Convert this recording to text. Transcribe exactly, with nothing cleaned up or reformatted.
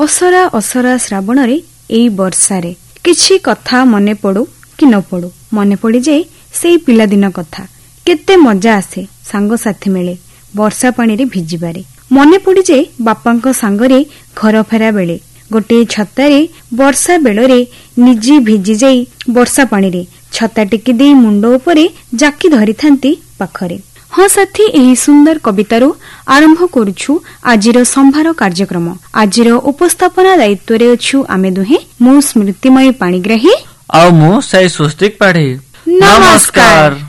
असरा असरा श्रावण रे एई वर्षारे किछि कथा मने पड़ू कि न पड़ू मने पड़ी जाए से पिला दिन कथा। केते मजा आसे सांग साथी मेले वर्षा पानी रे भिजिबारे। मने पड़ी जाए बापांक सांगरे घर फेरा बेले गोटे छतारे वर्षा बेलरे निजी भिजी जाई वर्षा पानी रे छता टेकी दे मुंड उपरे जाकी धरी थांती पाखरे। हाँ साथी, एही सुंदर कवितारू आरंभ करुछु आजिर संभार कार्यक्रम। आजिर उपस्थापना दायित्व रे अछु आमे दुहे, मु स्मृतिमयी पाणिग्राही आ मु साई स्वस्तिक पाढ़े। नमस्कार।